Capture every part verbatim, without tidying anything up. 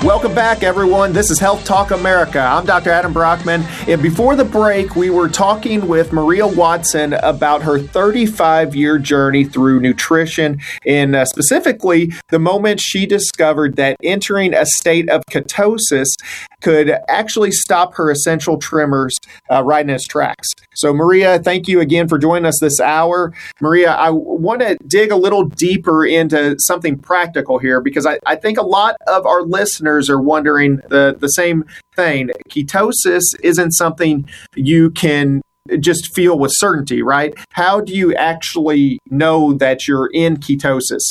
Welcome back, everyone. This is Health Talk America. I'm Doctor Adam Brockman. And before the break, we were talking with Maria Watson about her thirty-five-year journey through nutrition, and uh, specifically the moment she discovered that entering a state of ketosis could actually stop her essential tremors uh, right in its tracks. So, Maria, thank you again for joining us this hour. Maria, I want to dig a little deeper into something practical here, because I, I think a lot of our listeners are wondering the, the same thing. Ketosis isn't something you can just feel with certainty, right? How do you actually know that you're in ketosis?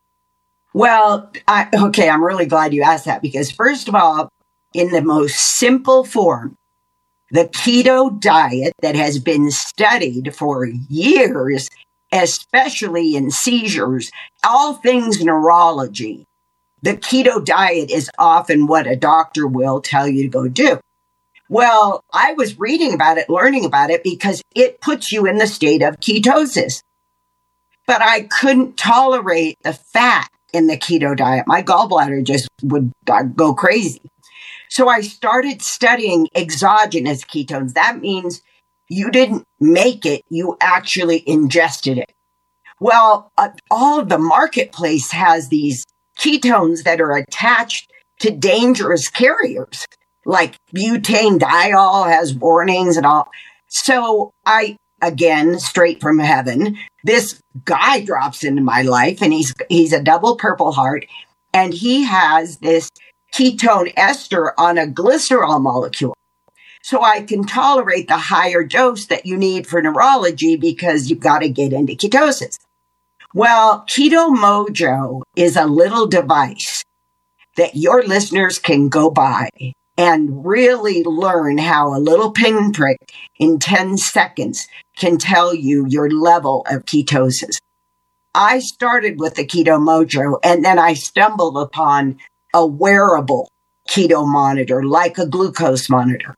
Well, I, okay, I'm really glad you asked that, because first of all, in the most simple form, the keto diet that has been studied for years, especially in seizures, all things neurology, the keto diet is often what a doctor will tell you to go do. Well, I was reading about it, learning about it, because it puts you in the state of ketosis. But I couldn't tolerate the fat in the keto diet. My gallbladder just would go crazy. So I started studying exogenous ketones. That means you didn't make it, you actually ingested it. Well, uh, all of the marketplace has these ketones that are attached to dangerous carriers, like butanediol has warnings and all. So I, again, straight from heaven, this guy drops into my life, and he's he's a double Purple Heart, and he has this ketone ester on a glycerol molecule. So I can tolerate the higher dose that you need for neurology, because you've got to get into ketosis. Well, Keto Mojo is a little device that your listeners can go buy and really learn how a little pinprick in ten seconds can tell you your level of ketosis. I started with the Keto Mojo, and then I stumbled upon a wearable keto monitor, like a glucose monitor.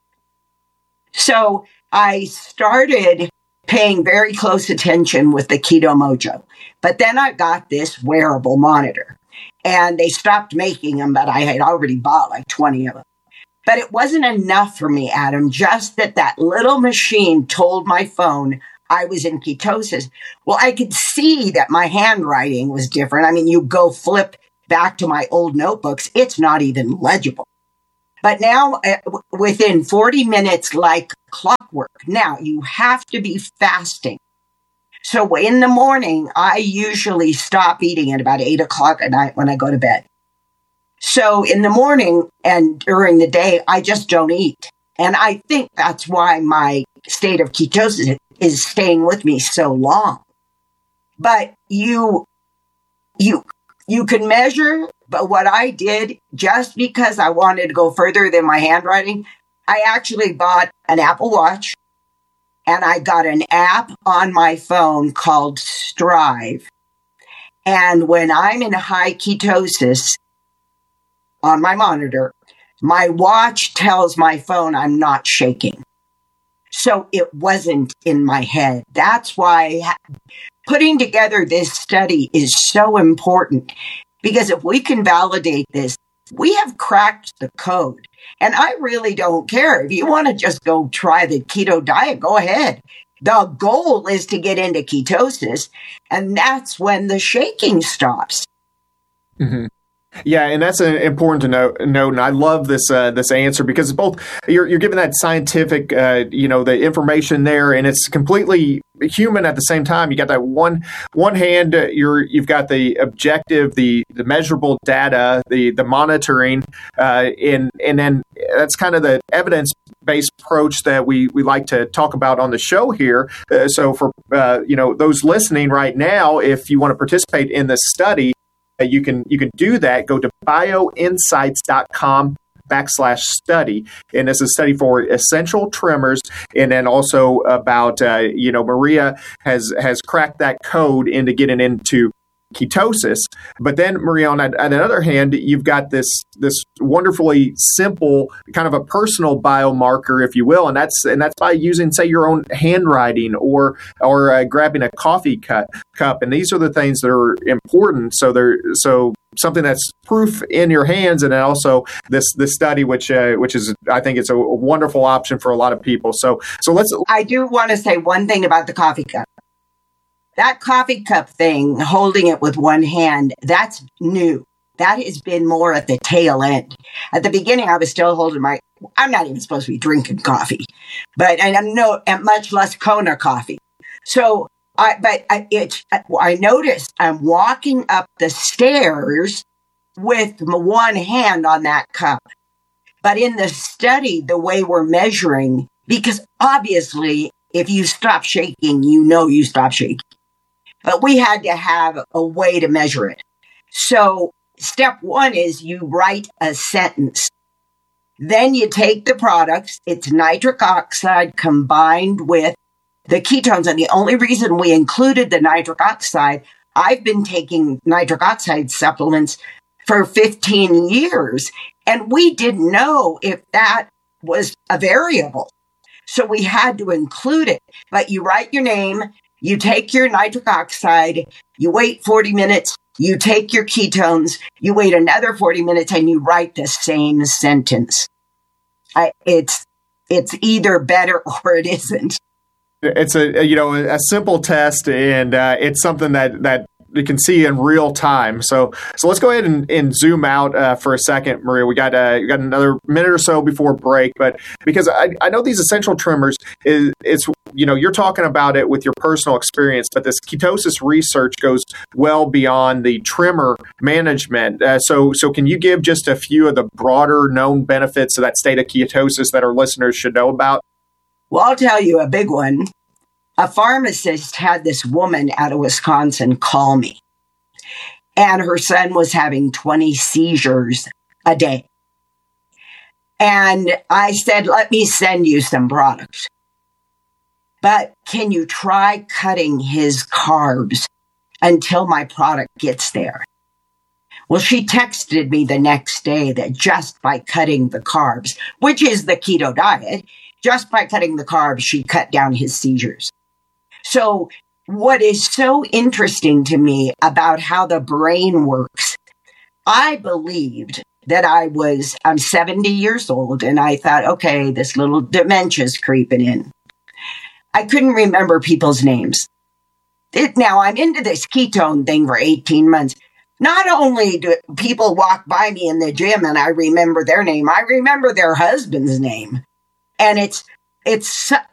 So I started paying very close attention with the Keto Mojo. But then I got this wearable monitor, and they stopped making them, but I had already bought like twenty of them. But it wasn't enough for me, Adam, just that that little machine told my phone I was in ketosis. Well, I could see that my handwriting was different. I mean, you go flip back to my old notebooks, it's not even legible. But now, uh, w- within forty minutes, like clockwork, now you have to be fasting. So in the morning, I usually stop eating at about eight o'clock at night when I go to bed. So in the morning and during the day, I just don't eat. And I think that's why my state of ketosis is staying with me so long. But you, you, you can measure, but what I did, just because I wanted to go further than my handwriting, I actually bought an Apple Watch, and I got an app on my phone called Strive. And when I'm in high ketosis on my monitor, my watch tells my phone I'm not shaking. So it wasn't in my head. That's why putting together this study is so important, because if we can validate this, we have cracked the code. And I really don't care. If you want to just go try the keto diet, go ahead. The goal is to get into ketosis, and that's when the shaking stops. Mm-hmm. Yeah, and that's an important to note. note and I love this uh, this answer, because it's both you're you're giving that scientific, uh, you know, the information there, and it's completely human at the same time. You got that one one hand, uh, you're you've got the objective, the the measurable data, the the monitoring, uh, and and then that's kind of the evidence based approach that we we like to talk about on the show here. Uh, so for uh, you know those listening right now, if you want to participate in this study, you can you can do that. Go to bioinsights.com backslash study. And this is a study for essential tremors. And then also about, uh, you know, Maria has has cracked that code into getting into ketosis. But then, Maria, on, on the other hand, you've got this this wonderfully simple kind of a personal biomarker, if you will, and that's and that's by using, say, your own handwriting or or uh, grabbing a coffee cup. Cup, and these are the things that are important. So they're so something that's proof in your hands, and then also this this study, which uh, which is I think it's a wonderful option for a lot of people. So so let's. I do want to say one thing about the coffee cup. That coffee cup thing, holding it with one hand, that's new. That has been more at the tail end. At the beginning, I was still holding my, I'm not even supposed to be drinking coffee, but, and I'm no, and much less Kona coffee. So, I, but I, it, I noticed I'm walking up the stairs with one hand on that cup. But in the study, the way we're measuring, because obviously, if you stop shaking, you know you stop shaking. But we had to have a way to measure it. So step one is you write a sentence. Then you take the products. It's nitric oxide combined with the ketones. And the only reason we included the nitric oxide, I've been taking nitric oxide supplements for fifteen years. And we didn't know if that was a variable. So we had to include it. But you write your name. You take your nitric oxide, you wait forty minutes, you take your ketones, you wait another forty minutes, and you write the same sentence. I, it's it's either better or it isn't. It's a you know a simple test, and uh, it's something that that you can see in real time. So so let's go ahead and, and zoom out uh, for a second, Maria. We got uh, we got another minute or so before break, but because I, I know these essential tremors is it's you know you're talking about it with your personal experience, but this ketosis research goes well beyond the tremor management. Uh, so so can you give just a few of the broader known benefits of that state of ketosis that our listeners should know about? Well, I'll tell you a big one. A pharmacist had this woman out of Wisconsin call me, and her son was having twenty seizures a day. And I said, let me send you some products. But can you try cutting his carbs until my product gets there? Well, she texted me the next day that just by cutting the carbs, which is the keto diet, just by cutting the carbs, she cut down his seizures. So what is so interesting to me about how the brain works, I believed that I was, I'm seventy years old, and I thought, okay, this little dementia's creeping in. I couldn't remember people's names. It, now, I'm into this ketone thing for eighteen months. Not only do people walk by me in the gym and I remember their name, I remember their husband's name. And it's, it's,